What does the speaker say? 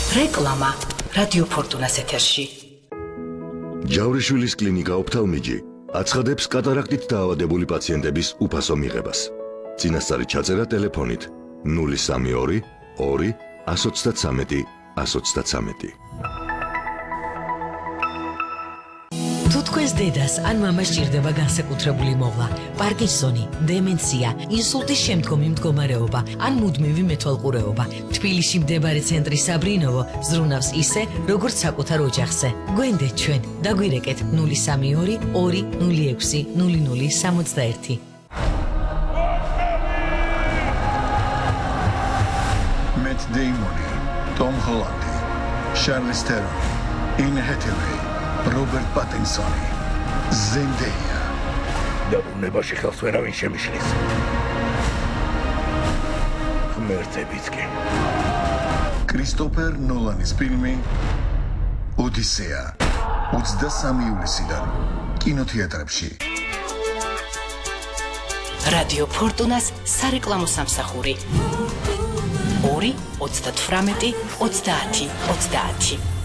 რეკლამა რადიო ფორტუნას ეთერში. ჯავრიშვილის კლინიკა ოფთალმიჯი აცხადებს კატარაქტით დაავადებული პაციენტების უფასო მიღებას. წინასწარი ჩაწერა ტელეფონით 032 2 133 133. თუ თქვენს დედას ან მამას ჭირდება განსაკუთრებული მოვლა, პარკინსონი, დემენცია, ინსულტის შემდგომი მდგომარეობა ან მუდმივი მეთვალყურეობა, თბილისში მდებარე ცენტრი საბრინოვო ზრუნავს ისე, როგორც საკუთარ ოჯახზე. გვენდეთ ჩვენ, დაგვირეკეთ 032 2 06 0061. Matt Damon, Tom Holland, Charlize Theron, Anne Hathaway, Robert Pattinson, Zendaya. დაბრუნებაში ხელს ვერავინ შემიშლის. ღმერთებიც კი. Christopher Nolan-ის ფილმი ოდისეა 23 ივლისიდან კინოთეატრებში. რადიო ფორტუნას სარეკლამო სამსახური 2 38 30 30.